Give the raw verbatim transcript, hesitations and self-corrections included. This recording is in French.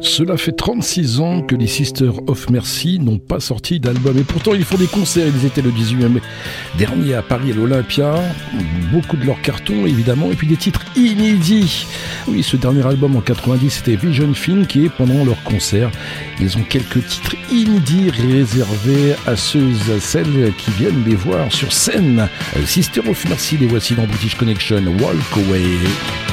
Cela fait trente-six ans que les Sisters of Mercy n'ont pas sorti d'album. Et pourtant, ils font des concerts. Ils étaient le dix-huit mai dernier à Paris, à l'Olympia. Beaucoup de leurs cartons, évidemment. Et puis des titres inédits. Oui, ce dernier album en quatre-vingt-dix, c'était Vision Film, qui est pendant leur concert. Ils ont quelques titres inédits réservés à ceux et à celles qui viennent les voir sur scène. Sisters of Mercy, les voici dans British Connection. Walk Away.